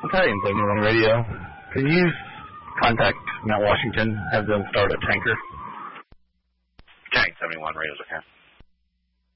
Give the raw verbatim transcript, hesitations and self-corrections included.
Italian seventy-one radio. Can you contact Mount Washington, have them start a tanker? Tank seventy-one, radio's okay.